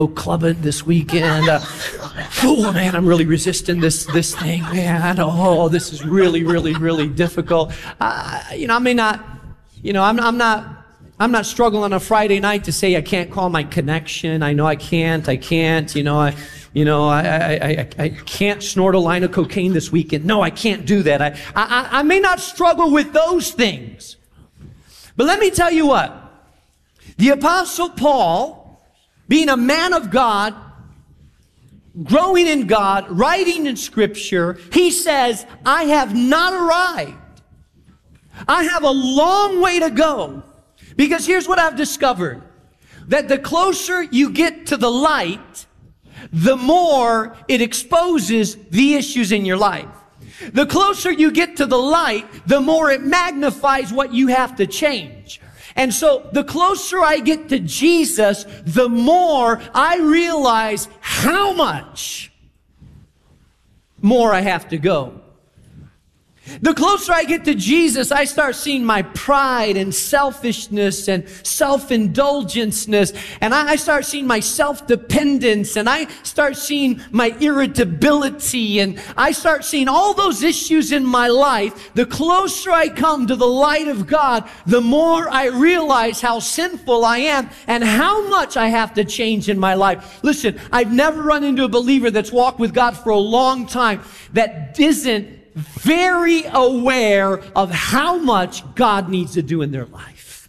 clubbing this weekend. Oh man, I'm really resisting this thing, man. Oh, this is really difficult. I'm not struggling on a Friday night to say I can't call my connection. I know I can't. I can't snort a line of cocaine this weekend. No, I can't do that. I may not struggle with those things. But let me tell you what. The Apostle Paul, being a man of God, growing in God, writing in Scripture, he says, I have not arrived. I have a long way to go. Because here's what I've discovered. That the closer you get to the light, the more it exposes the issues in your life. The closer you get to the light, the more it magnifies what you have to change. And so the closer I get to Jesus, the more I realize how much more I have to go. The closer I get to Jesus, I start seeing my pride and selfishness and self-indulgenceness, and I start seeing my self-dependence, and I start seeing my irritability, and I start seeing all those issues in my life. The closer I come to the light of God, the more I realize how sinful I am and how much I have to change in my life. Listen, I've never run into a believer that's walked with God for a long time that isn't very aware of how much God needs to do in their life.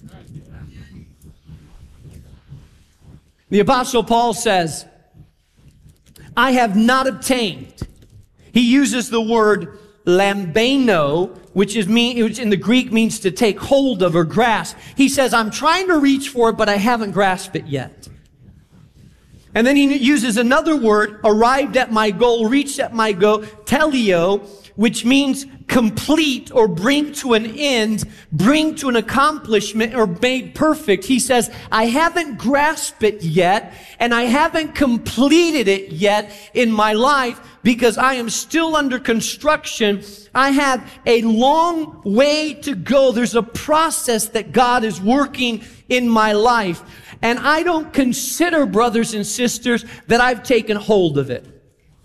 The Apostle Paul says, I have not obtained. He uses the word lambano, which in the Greek means to take hold of or grasp. He says, I'm trying to reach for it, but I haven't grasped it yet. And then he uses another word, arrived at my goal, reached at my goal, telio, which means complete or bring to an end, bring to an accomplishment or made perfect. He says, I haven't grasped it yet, and I haven't completed it yet in my life because I am still under construction. I have a long way to go. There's a process that God is working in my life. And I don't consider, brothers and sisters, that I've taken hold of it.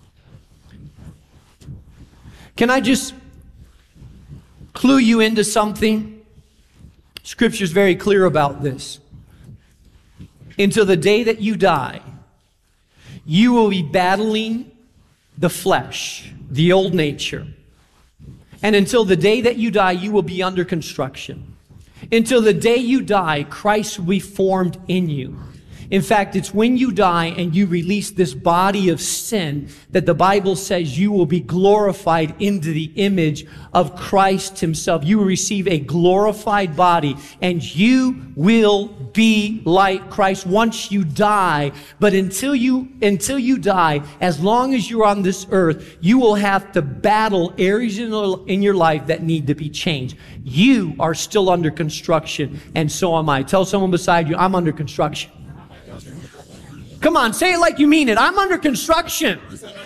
Can I just clue you into something? Scripture's very clear about this. Until the day that you die, you will be battling the flesh, the old nature. And until the day that you die, you will be under construction. Until the day you die, Christ will be formed in you. In fact, it's when you die and you release this body of sin that the Bible says you will be glorified into the image of Christ himself. You will receive a glorified body and you will be like Christ once you die. But until you die, as long as you're on this earth, you will have to battle areas in your life that need to be changed. You are still under construction, and so am I. Tell someone beside you, I'm under construction. Come on, say it like you mean it. I'm under construction.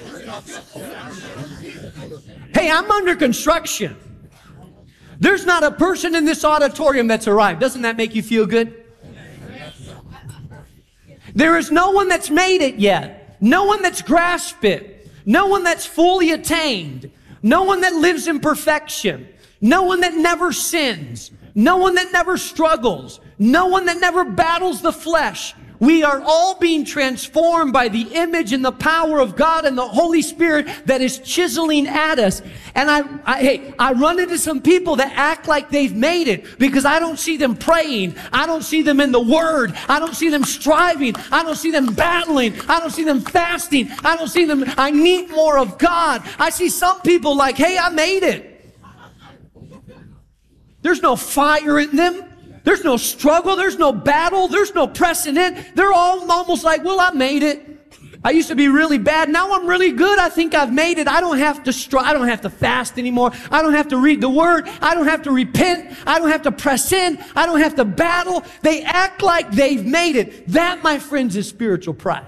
Hey, I'm under construction. There's not a person in this auditorium that's arrived. Doesn't that make you feel good? There is no one that's made it yet. No one that's grasped it. No one that's fully attained. No one that lives in perfection. No one that never sins. No one that never struggles. No one that never battles the flesh. We are all being transformed by the image and the power of God and the Holy Spirit that is chiseling at us. And I run into some people that act like they've made it because I don't see them praying. I don't see them in the Word. I don't see them striving. I don't see them battling. I don't see them fasting. I don't see them, I need more of God. I see some people like, hey, I made it. There's no fire in them. There's no struggle. There's no battle. There's no pressing in. They're all almost like, well, I made it. I used to be really bad. Now I'm really good. I think I've made it. I don't have to I don't have to fast anymore. I don't have to read the Word. I don't have to repent. I don't have to press in. I don't have to battle. They act like they've made it. That, my friends, is spiritual pride.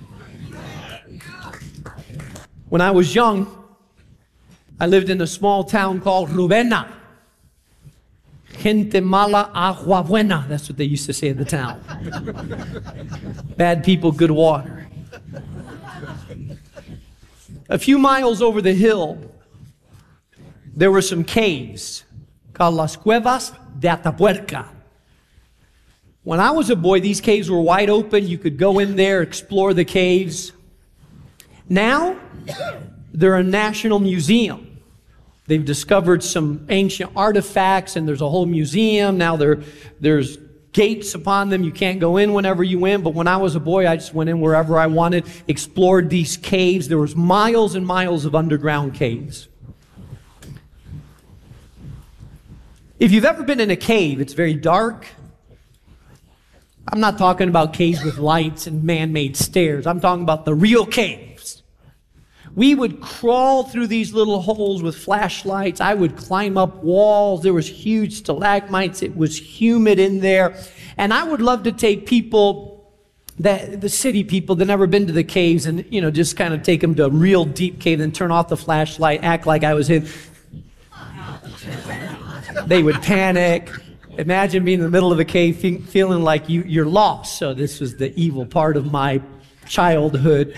When I was young, I lived in a small town called Rubena. Gente mala, agua buena. That's what they used to say in the town. Bad people, good water. A few miles over the hill, there were some caves called Las Cuevas de Atapuerca. When I was a boy, these caves were wide open. You could go in there, explore the caves. Now, they're a national museum. They've discovered some ancient artifacts, and there's a whole museum. Now there's gates upon them. You can't go in whenever you win. But when I was a boy, I just went in wherever I wanted, explored these caves. There was miles and miles of underground caves. If you've ever been in a cave, it's very dark. I'm not talking about caves with lights and man-made stairs. I'm talking about the real caves. We would crawl through these little holes with flashlights. I would climb up walls. There was huge stalagmites. It was humid in there. And I would love to take people, the city people that never been to the caves, and just kind of take them to a real deep cave and turn off the flashlight, act like I was in. They would panic. Imagine being in the middle of a cave feeling like you're lost. So this was the evil part of my childhood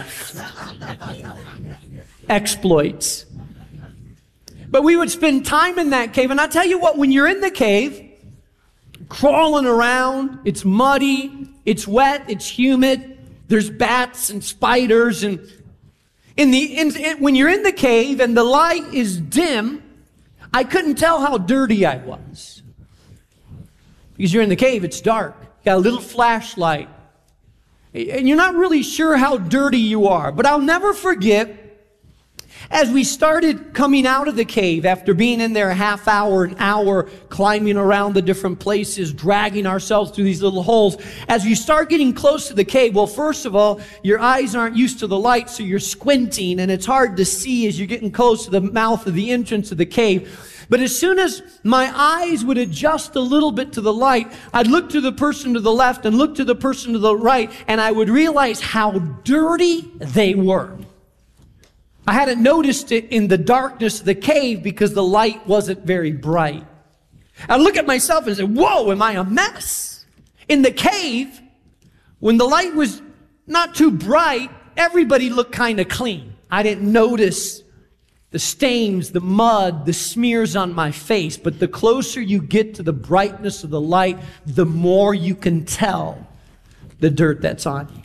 exploits. But we would spend time in that cave. And I tell you what, when you're in the cave, crawling around, it's muddy, it's wet, it's humid, there's bats and spiders. And when you're in the cave and the light is dim, I couldn't tell how dirty I was. Because you're in the cave, it's dark. You got a little flashlight. And you're not really sure how dirty you are. But I'll never forget, as we started coming out of the cave after being in there a half hour, an hour, climbing around the different places, dragging ourselves through these little holes, as you start getting close to the cave, well, first of all, your eyes aren't used to the light, so you're squinting, and it's hard to see as you're getting close to the mouth of the entrance of the cave. But as soon as my eyes would adjust a little bit to the light, I'd look to the person to the left and look to the person to the right, and I would realize how dirty they were. I hadn't noticed it in the darkness of the cave because the light wasn't very bright. I'd look at myself and say, whoa, am I a mess? In the cave, when the light was not too bright, everybody looked kind of clean. I didn't notice the stains, the mud, the smears on my face. But the closer you get to the brightness of the light, the more you can tell the dirt that's on you.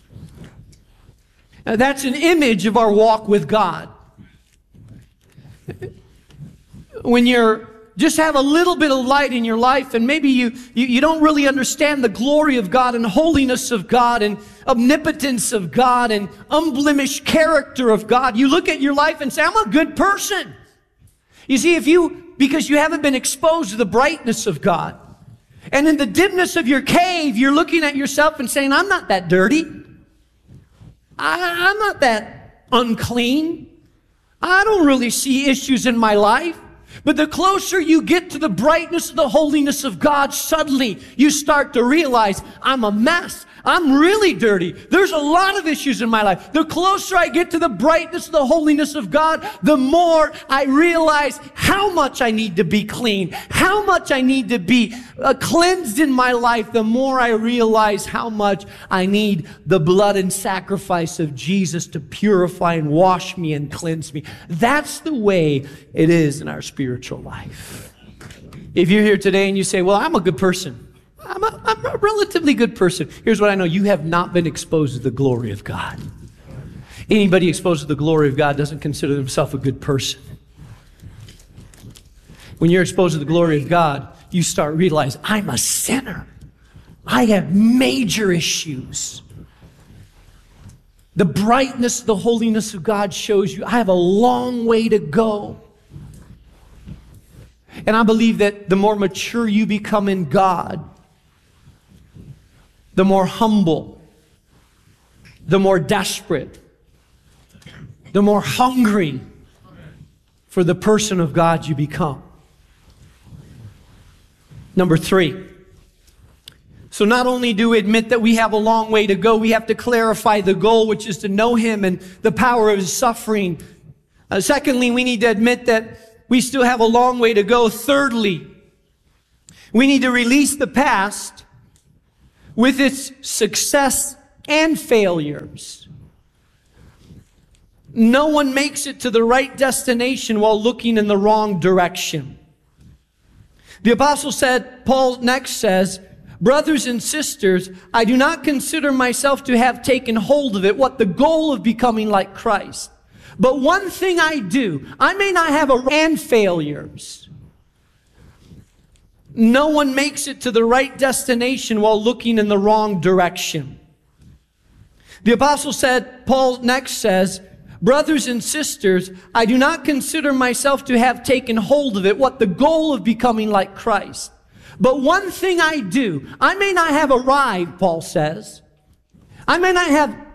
Now, that's an image of our walk with God. When you're just have a little bit of light in your life, and maybe you don't really understand the glory of God and holiness of God and omnipotence of God and unblemished character of God, you look at your life and say, I'm a good person. You see, because you haven't been exposed to the brightness of God. And in the dimness of your cave, you're looking at yourself and saying, I'm not that dirty. I'm not that unclean. I don't really see issues in my life. But the closer you get to the brightness of the holiness of God, suddenly you start to realize, I'm a mess. I'm really dirty. There's a lot of issues in my life. The closer I get to the brightness of the holiness of God, the more I realize how much I need to be clean, how much I need to be cleansed in my life. The more I realize how much I need the blood and sacrifice of Jesus to purify and wash me and cleanse me. That's the way it is in our spiritual life. If you're here today and you say, well, I'm a good person. I'm a relatively good person. Here's what I know. You have not been exposed to the glory of God. Anybody exposed to the glory of God doesn't consider themselves a good person. When you're exposed to the glory of God, you start realizing, I'm a sinner. I have major issues. The brightness, the holiness of God shows you I have a long way to go. And I believe that the more mature you become in God, the more humble, the more desperate, the more hungry for the person of God you become. Number 3. So not only do we admit that we have a long way to go, we have to clarify the goal, which is to know Him and the power of His suffering. Secondly, we need to admit that we still have a long way to go. Thirdly, We need to release the past with its success and failures. No one makes it to the right destination while looking in the wrong direction. The apostle said, Paul next says, brothers and sisters, I do not consider myself to have taken hold of it, what the goal of becoming like Christ. But one thing I do, I may not have and failures. No one makes it to the right destination while looking in the wrong direction. The apostle said, Paul next says, brothers and sisters, I do not consider myself to have taken hold of it, what the goal of becoming like Christ. But one thing I do, I may not have arrived, Paul says. I may not have